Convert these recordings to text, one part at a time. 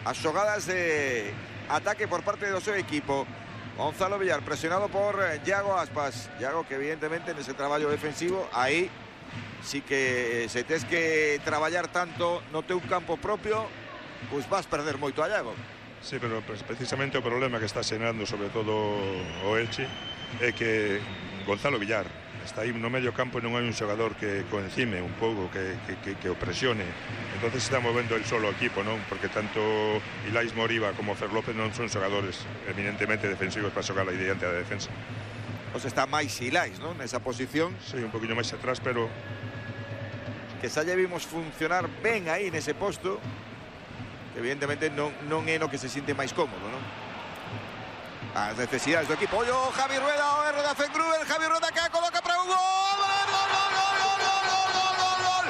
as xogadas de ataque por parte do seu equipo. Gonzalo Villar presionado por Iago Aspas. Iago que evidentemente nese traballo defensivo aí sí que se tes que traballar tanto no teu campo propio, pois vas perder moito a Iago. Sí, pero pues, precisamente o problema que está xerando sobre todo o Elche é que Gonzalo Villar está aí no medio campo e non hai un xogador que coencime un pouco, que o presione. Entonces está movendo el solo equipo, non? Porque tanto Ilais Moriba como Fer López non son xogadores eminentemente defensivos para xogar aí diante da defensa. Pois está máis Ilais, non? Nesa posición. Sí, un poquinho máis atrás, pero que xa lle vimos funcionar ben aí nese posto, que evidentemente non é no que se siente máis cómodo, non? As necesidades do equipo. Ollo, Javi Rueda, o erro da Fengruber, Javi Rueda que coloca para Hugo. ¡Gol, gol, gol, gol, gol, gol, gol, gol, gol!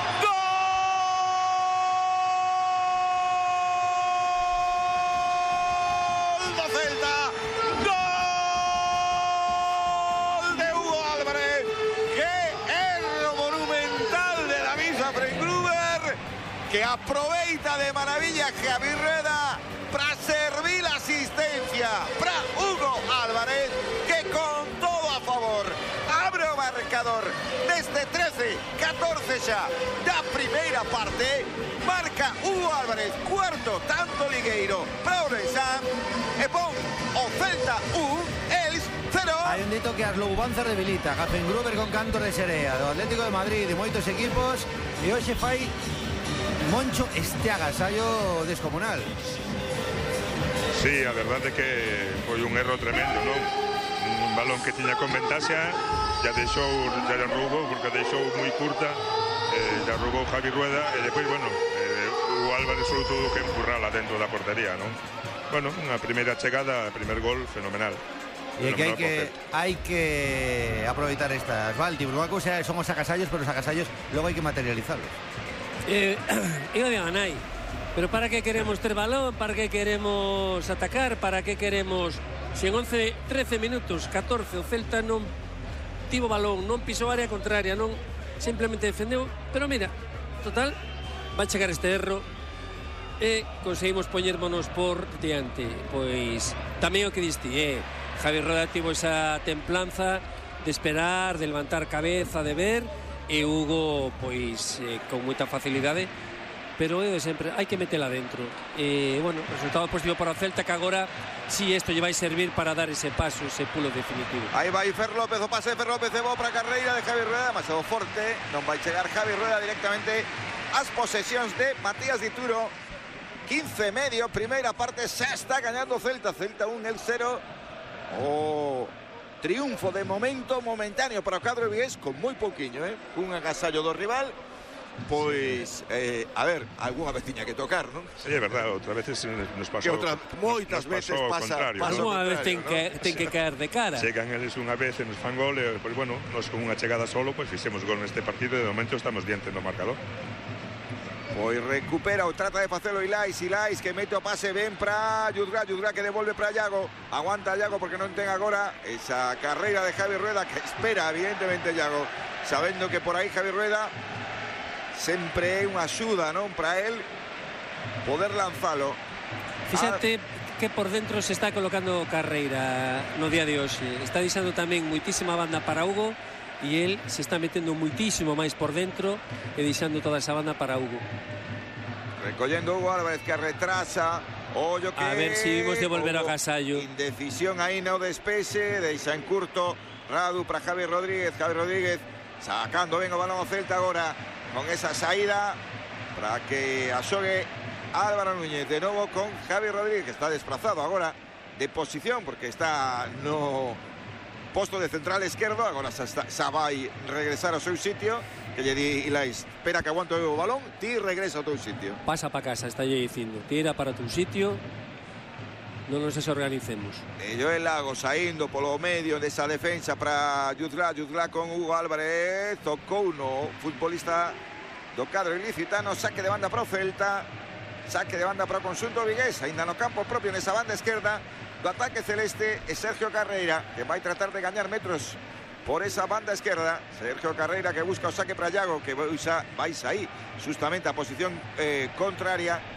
¡Gol do Celta! ¡Gol de Hugo Álvarez! ¡Qué erro monumental de David Fengruber! Que aproveita de maravilla Javi Rueda para servir la asistencia para Hugo Álvarez, que con todo a favor abre o marcador desde 13-14 xa da primeira parte. Marca Hugo Álvarez, cuarto tanto ligueiro para o Orense e pon o Celta 1, eles 0. Hai un dito que as louvanzas debilita. Fengruber con canto de serea do Atlético de Madrid e moitos equipos, e hoxe fai Moncho este agasallo descomunal. sí, a verdade é que foi un erro tremendo, non? Un balón que tiña con ventaxa, ya roubou, porque deixou moi curta, ya roubou Javi Rueda, e depois, bueno, o Álvarez só tuvo que empurrala dentro da portería, non? Bueno, unha primeira chegada, primer gol, fenomenal. E que hai que aproveitar estas, Valdi. Unha cousa son os agasallos, pero os agasallos logo hai que materializarlos. Eu de Anai. Pero para que queremos ter balón, para que queremos atacar, para que queremos... Se en 13 minutos, 14, o Celta non tivo balón, non pisou área contraria, non simplemente defendeu. Pero mira, total, vai chegar este erro e conseguimos poñérmonos por diante. Pois tamén o que diste, Javi Rueda tivo esa templanza de esperar, de levantar cabeza, de ver, e Hugo, pois, con moita facilidade. Pero de sempre, hai que metela dentro. Bueno, resultado positivo para o Celta, que agora si isto lle vai servir para dar ese paso, ese pulo definitivo. Aí vai Fer López, o pase de Fer López, de bo para a carreira de Javi Rueda, demasiado forte, non vai chegar Javi Rueda directamente ás posesións de Matías Dituro. 15:30, primeira parte, xa está gañando o Celta, Celta 1, el 0. O triunfo de momento momentáneo para o cadro vigués, con moi pouquiño, un agasallo do rival. Pois, a ver, algunha vez tiña que tocar, non? Sí, é verdade, outras veces nos pasou. Moitas veces pasa unha vez ten que caer de cara. Chegan eles unha vez e nos fan gol, e, pois, bueno, nos con unha chegada solo, pois fixemos gol neste partido e de momento estamos diante no marcador. Pois recupera ou trata de facelo Ilais que mete o pase ben para Yudra que devolve para Iago. Aguanta Iago porque non ten agora esa carreira de Javi Rueda, que espera evidentemente Iago, sabendo que por aí Javi Rueda sempre é unha axuda, non, para el poder lanzalo. Fíxate que por dentro se está colocando carreira no día de hoxe. Está deixando tamén moitísima banda para Hugo, e el se está metendo muitísimo máis por dentro e deixando toda esa banda para Hugo. Recollendo Hugo Álvarez, que retrasa. Ollo que... A ver si vimos de volver a agasallo. Indecisión aí no despese, deixa en curto Radu para Javi Rodríguez sacando ben o balón ao Celta agora, con esa saída para que asogue Álvaro Núñez de novo con Javi Rodríguez, que está desplazado agora de posición porque está no posto de central esquerdo. Agora xa vai regresar ao seu sitio, que lle di Ilais, espera que aguanto o balón, ti regresa ao teu sitio. Pasa para casa, está lle dicindo, tira para tu sitio, non nos desorganicemos. E Joel Lago saindo polo medio desa defensa para Yudra con Hugo Álvarez, tocou no futbolista do cadro ilicitano, saque de banda para o Celta, saque de banda para o conxunto vigués, ainda no campo propio nesa banda esquerda do ataque celeste, e Sergio Carreira, que vai tratar de gañar metros por esa banda esquerda. Sergio Carreira que busca o saque para Iago, que vai sair justamente a posición contraria.